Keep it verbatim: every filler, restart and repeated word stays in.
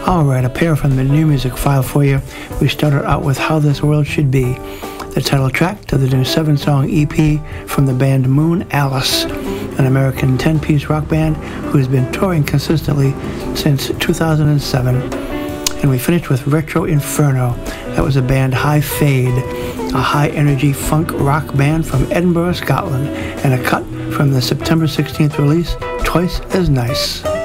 Alright, a pair from the new music file for you. We started out with How This World Should Be, the title track to the new seven-song E P from the band Moon Alice, an American ten-piece rock band who has been touring consistently since two thousand seven. And we finished with Retro Inferno. That was a band High Fade, a high-energy funk rock band from Edinburgh, Scotland, and a cut from the September sixteenth release, Twice as Nice.